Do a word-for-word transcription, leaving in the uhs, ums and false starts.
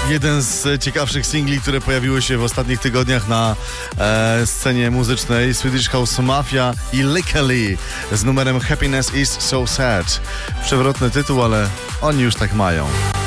Jeden z ciekawszych singli, które pojawiły się w ostatnich tygodniach na e, scenie muzycznej. Swedish House Mafia i Lykke z numerem Happiness is so sad. Przewrotny tytuł, ale oni już tak mają.